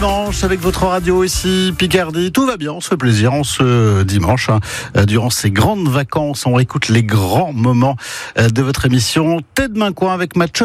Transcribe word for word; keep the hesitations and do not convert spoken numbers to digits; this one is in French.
dimanche avec votre radio ici, Picardie. Tout va bien, on se fait plaisir en ce dimanche. Hein. Durant ces grandes vacances, on écoute les grands moments de votre émission Tête de main coin avec Mathieu.